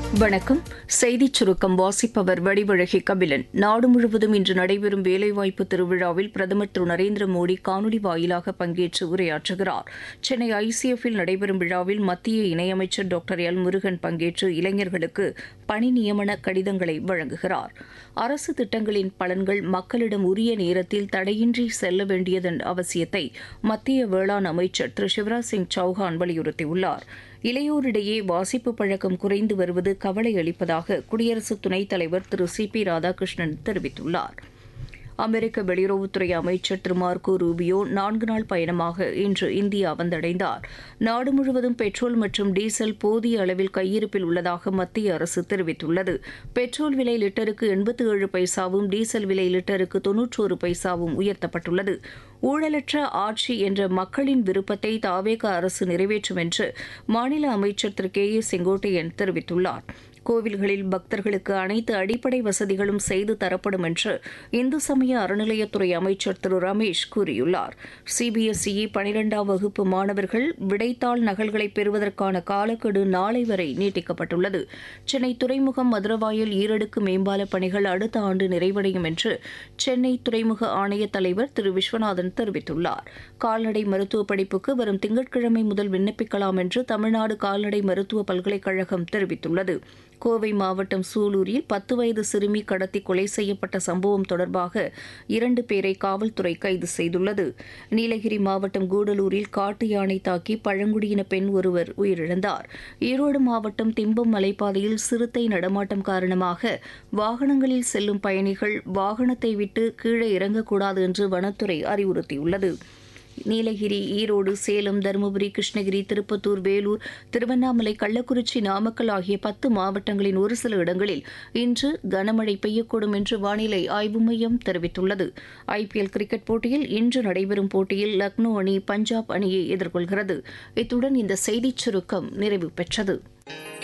வணக்கம். செய்திச் சுருக்கம் வாசிப்பவர் வடிவழகி கபிலன். நாடு முழுவதும் இன்று நடைபெறும் வேலைவாய்ப்பு திருவிழாவில் பிரதமர் திரு நரேந்திர மோடி காணொலி வாயிலாக பங்கேற்று உரையாற்றுகிறார். சென்னை ஐசிஎஃப்பில் நடைபெறும் விழாவில் மத்திய இணையமைச்சர் டாக்டர் எல் முருகன் பங்கேற்று இளைஞர்களுக்கு பணி நியமன கடிதங்களை வழங்குகிறார். அரசு திட்டங்களின் பலன்கள் மக்களிடம் உரிய நேரத்தில் தடையின்றி செல்ல வேண்டியதன் அவசியத்தை மத்திய வேளாண் அமைச்சர் திரு சிவராஜ் சிங் சௌஹான் வலியுறுத்தியுள்ளார். இளையோரிடையே வாசிப்பு பழக்கம் குறைந்து வருவது கவலை அளிப்பதாக குடியரசு துணைத் தலைவர் திரு சி.பி. ராதாகிருஷ்ணன் தெரிவித்துள்ளார். அமெரிக்க வெளியுறவுத்துறை அமைச்சர் திரு மார்க்கோ ரூபியோ 4 நாள் பயணமாக இன்று இந்தியா வந்தடைந்தார். நாடு முழுவதும் பெட்ரோல் மற்றும் டீசல் போதிய அளவில் கையிருப்பில் உள்ளதாக மத்திய அரசு தெரிவித்துள்ளது. பெட்ரோல் விலை லிட்டருக்கு 87 பைசாவும் டீசல் விலை லிட்டருக்கு 91 பைசாவும் உயர்த்தப்பட்டுள்ளது. ஊழலற்ற ஆட்சி என்ற மக்களின் விருப்பத்தை தாவேக அரசு நிறைவேற்றும் என்று மாநில அமைச்சர் திரு கே ஏ செங்கோட்டையன் தெரிவித்துள்ளார். கோவில்களில் பக்தர்களுக்கு அனைத்து அடிப்படை வசதிகளும் செய்து தரப்படும் என்று இந்து சமய அறநிலையத்துறை அமைச்சர் திரு ரமேஷ் கூறியுள்ளார். சிபிஎஸ்இ 12ஆம் வகுப்பு மாணவர்கள் விடைத்தாள் நகல்களை பெறுவதற்கான காலக்கெடு நாளை வரை நீட்டிக்கப்பட்டுள்ளது. சென்னை துறைமுகம் மதுரவாயல் ஈரடுக்கு மேம்பால பணிகள் அடுத்த ஆண்டு நிறைவடையும் என்று சென்னை துறைமுக ஆணைய தலைவர் திரு விஸ்வநாதன் தெரிவித்துள்ளார். கால்நடை மருத்துவ படிப்புக்கு வரும் திங்கட்கிழமை முதல் விண்ணப்பிக்கலாம் என்று தமிழ்நாடு கால்நடை மருத்துவ பல்கலைக்கழகம் தெரிவித்துள்ளது. கோவை மாவட்டம் சூலூரில் 10 வயது சிறுமி கடத்தி கொலை செய்யப்பட்ட சம்பவம் தொடர்பாக 2 பேரை காவல்துறை கைது செய்துள்ளது. நீலகிரி மாவட்டம் கூடலூரில் காட்டு யானை தாக்கி பழங்குடியின பெண் ஒருவர் உயிரிழந்தார். ஈரோடு மாவட்டம் திம்பம் மலைப்பாதையில் சிறுத்தை நடமாட்டம் காரணமாக வாகனங்களில் செல்லும் பயணிகள் வாகனத்தை விட்டு கீழே இறங்கக்கூடாது என்று வனத்துறை அறிவுறுத்தியுள்ளது. நீலகிரி, ஈரோடு, சேலம், தருமபுரி, கிருஷ்ணகிரி, திருப்பத்தூர், வேலூர், திருவண்ணாமலை, கள்ளக்குறிச்சி, நாமக்கல் ஆகிய 10 மாவட்டங்களின் ஒரு சில இடங்களில் இன்று கனமழை பெய்யக்கூடும் என்று வானிலை ஆய்வு மையம் தெரிவித்துள்ளது. ஐபிஎல் கிரிக்கெட் போட்டியில் இன்று நடைபெறும் போட்டியில் லக்னோ அணி பஞ்சாப் அணியை எதிர்கொள்கிறது. இத்துடன் இந்த செய்திச் சுருக்கம் நிறைவு பெற்றது.